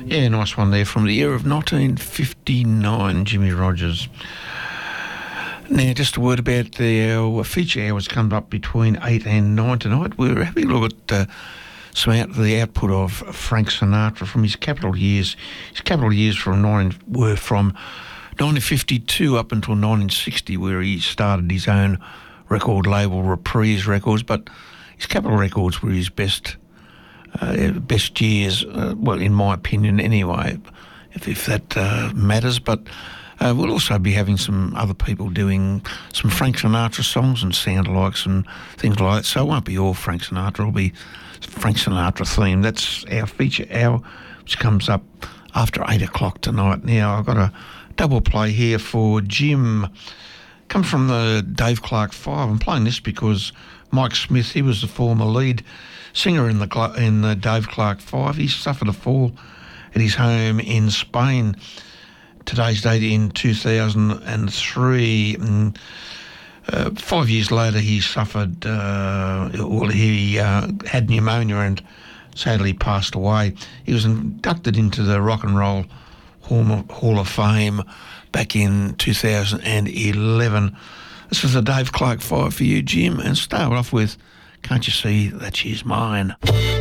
Yeah, nice one there from the year of 1959, Jimmy Rogers. Now, just a word about our feature hours coming up between 8 and 9 tonight. We're having a look at the output of Frank Sinatra from his Capitol years. His Capitol years were from 1952 up until 1960, where he started his own record label, Reprise Records, but his Capitol records were his best years, well, in my opinion anyway, if that matters. But we'll also be having some other people doing some Frank Sinatra songs and sound-alikes and things like that. So it won't be all Frank Sinatra, it'll be Frank Sinatra themed. That's our feature hour, which comes up after 8 o'clock tonight. Now, I've got a double play here for Jim. Comes from the Dave Clark Five. I'm playing this because Mike Smith, he was the former lead singer in the Dave Clark Five. He suffered a fall at his home in Spain. Today's date in 2003. 5 years later, he suffered. He had pneumonia and sadly passed away. He was inducted into the Rock and Roll Hall of Fame back in 2011. This is the Dave Clark Five for you, Jim, and start off with "Can't You See That She's Mine?"